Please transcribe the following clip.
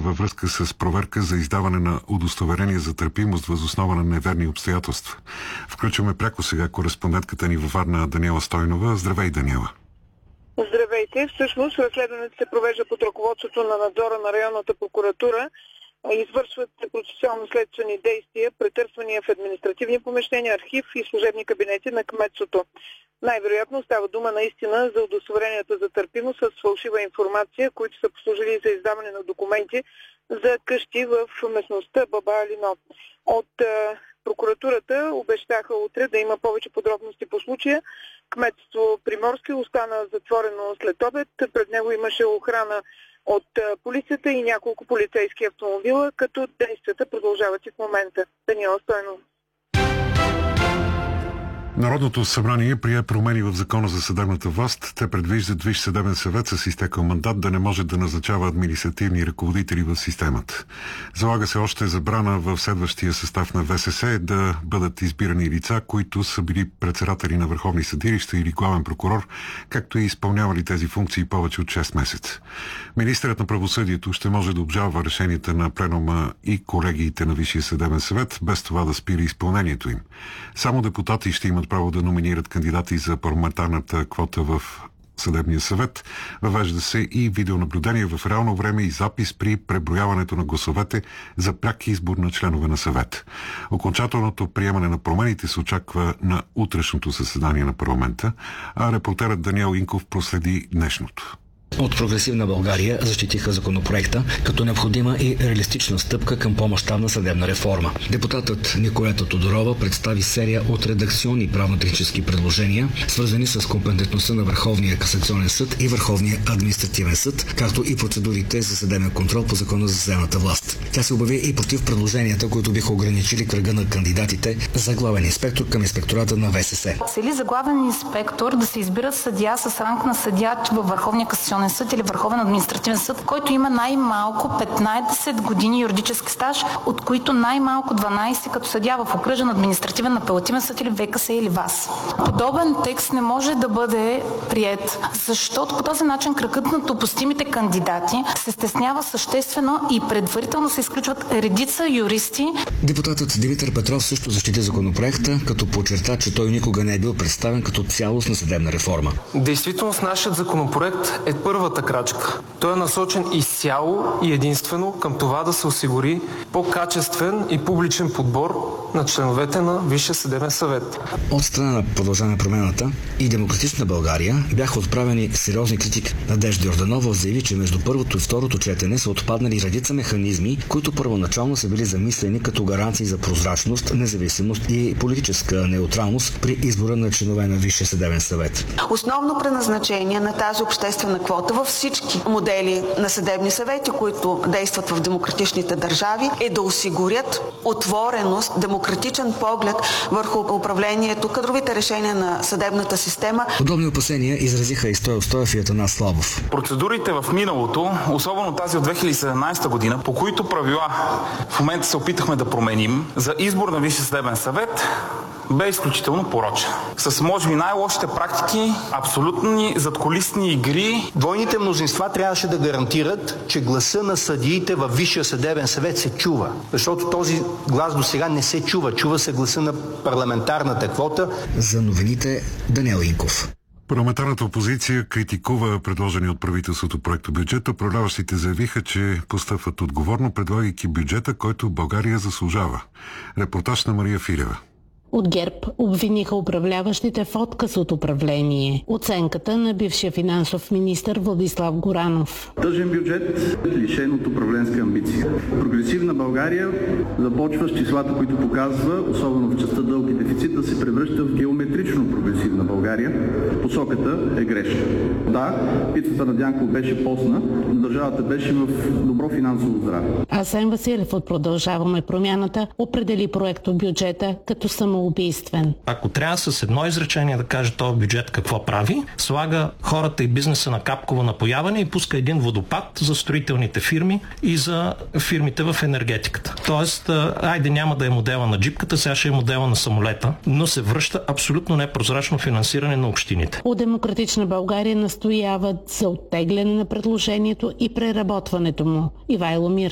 във връзка с проверка за издаване на удостоверение за търпимост въз основа на неверни обстоятелства. Включваме пряко сега кореспондентката ни във Варна Даниела Стойнова. Здравей, Даниела. Здравейте. Всъщност разследването се провежда под ръководството на надзора на районната прокуратура. Извършват процесуално-следствени действия, претърсвания в административни помещения, архив и служебни кабинети на кметството. Най-вероятно става дума наистина за удостоверенията за търпимост с фалшива информация, които са послужили за издаване на документи за къщи в местността Баба Алино. От прокуратурата обещаха утре да има повече подробности по случая. Кметство Приморски остана затворено след обед. Пред него имаше охрана от полицията и няколко полицейски автомобила, като действията продължават и в момента. Даниела Стойнова. Народното събрание прие промени в Закона за съдебната власт. Те предвиждат Висш съдебен съвет с изтекъл мандат да не може да назначава административни ръководители в системата. Залага се още забрана в следващия състав на ВСС да бъдат избирани лица, които са били председатели на върховни съдилища или главен прокурор, както и изпълнявали тези функции повече от 6 месеца. Министърът на правосъдието ще може да обжалва решенията на пленума и колегиите на Висшия съдебен съвет, без това да спира изпълнението им. Само депутати ще имат право да номинират кандидати за парламентарната квота в Съдебния съвет. Въвежда се и видеонаблюдение в реално време и запис при преброяването на гласовете за пряк избор на членове на съвет. Окончателното приемане на промените се очаква на утрешното заседание на парламента, а репортерът Даниел Инков проследи днешното. От Прогресивна България защитиха законопроекта като необходима и реалистична стъпка към по-мащабна съдебна реформа. Депутатът Николета Тодорова представи серия от редакционни правно-технически предложения, свързани с компетентността на Върховния касационен съд и Върховния административен съд, както и процедурите за съдебен контрол по Закона за съдебната власт. Тя се обяви и против предложенията, които биха ограничили кръга на кандидатите за главен инспектор към инспектората на ВСС. Цели за главен инспектор да се избира съдия с ранг на съдия във Върховния касационен съд или Върховен административен съд, който има най-малко 15 години юридически стаж, от които най-малко 12 като съдия в окръжен административен апелативен съд или ВКС или ВАС. Подобен текст не може да бъде приет, защото по този начин кръгът на допустимите кандидати се стеснява съществено и предварително се изключват редица юристи. Депутатът Димитър Петров също защити законопроекта, като подчерта, че той никога не е бил представен като цялостна съдебна реформа. Действително нашият законопроект е първата крачка. Той е насочен изцяло и единствено към това да се осигури по-качествен и публичен подбор на членовете на Висшия съдебен съвет. От страна на Продължаваме промяната и Демократична България бяха отправени сериозни критики. Надежда Йорданова заяви, че между първото и второто четене са отпаднали редица механизми, които първоначално са били замислени като гаранции за прозрачност, независимост и политическа неутралност при избора на членове на Висшия съдебен съвет. Основно предназначение на тази обществена квота във всички модели на съдебни съвети, които действат в демократичните държави, е да осигурят отвореност, демократичен поглед върху управлението, кадровите решения на съдебната система. Подобни опасения изразиха и Стоян Стоев и Атанас Славов. Процедурите в миналото, особено тази от 2017 година, по които правила в момента се опитахме да променим за избор на Висшия съдебен съвет, бе изключително порочен. С може би най-лошите практики, абсолютни задкулисни игри. Двойните мнозинства трябваше да гарантират, че гласа на съдиите във Висшия съдебен съвет се чува. Защото този глас до сега не се чува. Чува се гласа на парламентарната квота. За новините Даниел Инков. Парламентарната опозиция критикува предложения от правителството проектобюджет. Управляващите заявиха, че постъпват отговорно, предлагайки бюджета, който България заслужава. Репортаж на Мария Филева. От ГЕРБ обвиниха управляващите в отказ от управление. Оценката на бившия финансов министър Владислав Горанов. Тъжен бюджет, лишен от управленска амбиция. Прогресивна България започва с числата, които показва, особено в частта дълг и дефицит, да се превръща в геометрично прогресивна България. Посоката е грешна. Да, пицата на Дянков беше постна, но държавата беше в добро финансово здраве. Асен Василев от Продължаваме промяната определи проектобюджета като самоубийствен. Ако трябва с едно изречение да каже този бюджет какво прави, слага хората и бизнеса на капково напояване и пуска един водопад за строителните фирми и за фирмите в енергетиката. Тоест, айде няма да е модела на джипката, сега ще е модела на самолета, но се връща абсолютно непрозрачно финансиране на общините. От Демократична България настояват за оттегляне на предложението и преработването му. Ивайло Мирчев.